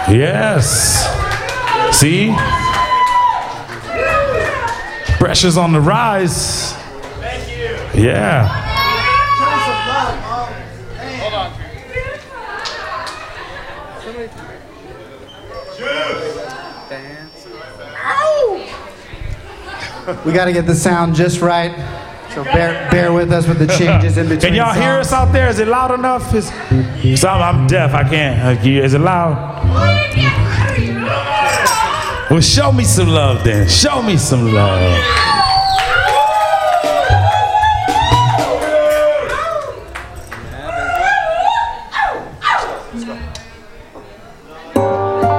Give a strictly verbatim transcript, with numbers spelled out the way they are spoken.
Yes. See? Pressure's on the rise. Thank you. Yeah. Hold on. We got to get the sound just right, so bear bear with us with the changes in between. Can y'all hear us out there? Is it loud enough? Is, so I'm, I'm deaf. I can't. Uh, can you- Is it loud? Well, show me some love then. Show me some love.